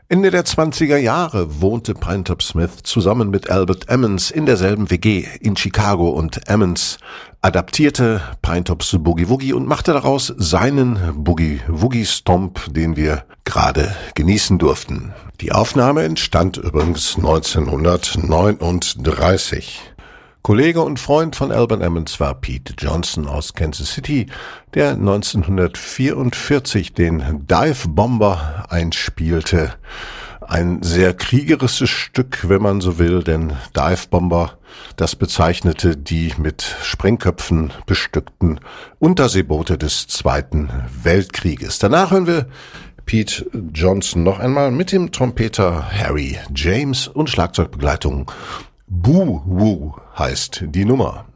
Ende der 20er Jahre wohnte Pinetop Smith zusammen mit Albert Emmons in derselben WG in Chicago und Emmons adaptierte Pinetops Boogie Woogie und machte daraus seinen Boogie Woogie Stomp, den wir gerade genießen durften. Die Aufnahme entstand übrigens 1939. Kollege und Freund von Albert Emmons war Pete Johnson aus Kansas City, der 1944 den Dive Bomber einspielte. Ein sehr kriegerisches Stück, wenn man so will, denn Dive Bomber, das bezeichnete die mit Sprengköpfen bestückten Unterseeboote des Zweiten Weltkrieges. Danach hören wir Pete Johnson noch einmal mit dem Trompeter Harry James und Schlagzeugbegleitung Boo Woo heißt die Nummer.